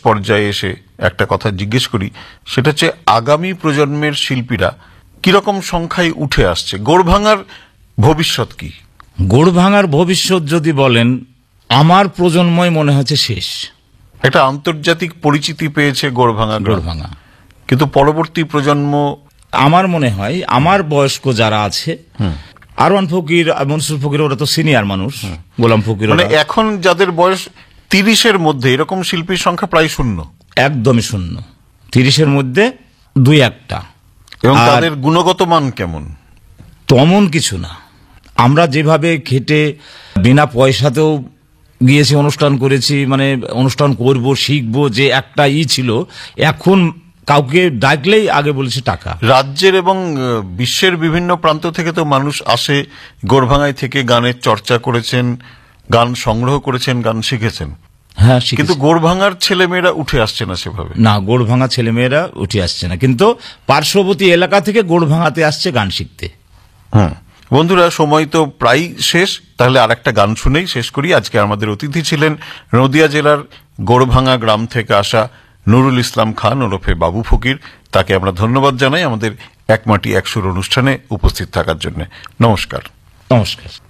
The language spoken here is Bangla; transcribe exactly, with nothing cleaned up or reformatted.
পর্যায়ে এসে একটা কথা জিজ্ঞেস করি, সেটা হচ্ছে আগামী প্রজন্মের শিল্পীরা কিরকম সংখ্যায় উঠে আসছে, গোড়ভাঙার ভবিষ্যৎ কি? গোড়ভাঙার ভবিষ্যৎ যদি বলেন, আমার প্রজন্মই মনে হচ্ছে শেষ। একটা আন্তর্জাতিক পরিচিতি পেয়েছে গোড়ভাঙা গোড়ভাঙা, কিন্তু পরবর্তী প্রজন্ম, আমার মনে হয় আমার বয়স্ক যারা আছে, আরওয়ান ফকির, মনসুর ফকির, ওরা তো সিনিয়র মানুষ, গোলাম ফকির, মানে এখন যাদের বয়স তিরিশের মধ্যে, এরকম শিল্পীর সংখ্যা প্রায় শূন্য, একদমই শূন্য। তিরিশের মধ্যে দুই একটা। এবং তাদের গুণগত মান কেমন? তেমন কিছু না। আমরা যেভাবে খেটে বিনা পয়সাতেও গিয়েছি, অনুষ্ঠান করেছি, মানে অনুষ্ঠান করব, শিখবো, যে একটা ই ছিল, এখন কাউকে ডাকলেই আগে বলেছে টাকা। রাজ্যের এবং বিশ্বের বিভিন্ন প্রান্ত থেকে তো মানুষ আসে, গোড়ভাঙায় থেকে গানের চর্চা করেছেন, গান সংগ্রহ করেছেন, গান শিখেছেন। হ্যাঁ, কিন্তু গোড়ভাঙার ছেলেমেয়েরা উঠে আসছে না সেভাবে। না, গোড়ভাঙা ছেলেমেয়েরা উঠে আসছে না, কিন্তু পার্শ্ববর্তী এলাকা থেকে গোড়ভাঙাতে আসছে গান শিখতে। হুম, বন্ধুরা, সময় তো প্রায় শেষ, তাহলে আর একটা গান শুনেই শেষ করি। আজকে আমাদের অতিথি ছিলেন নদিয়া জেলার গোড়ভাঙা গ্রাম থেকে আসা নুরুল ইসলাম খান ওরফে বাবু ফকির। তাকে আমরা ধন্যবাদ জানাই আমাদের এক মাটি এক সুর অনুষ্ঠানে উপস্থিত থাকার জন্য। নমস্কার। নমস্কার।